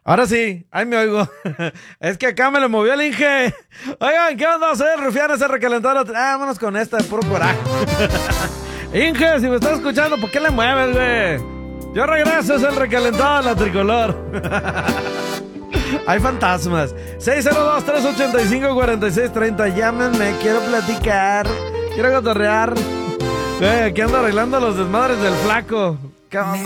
Ahora sí, ahí me oigo. Es que acá me lo movió el Inge. Oigan, ¿qué onda a hacer? Rufián, ese recalentado. Vámonos con esta de puro coraje. Inge, si me estás escuchando, ¿por qué le mueves, güey? Yo regreso, es el recalentado de la tricolor. Hay fantasmas. 602-385-4630. Llámenme, quiero platicar. Quiero cotorrear. Aquí ando arreglando los desmadres del flaco. ¿Qué onda?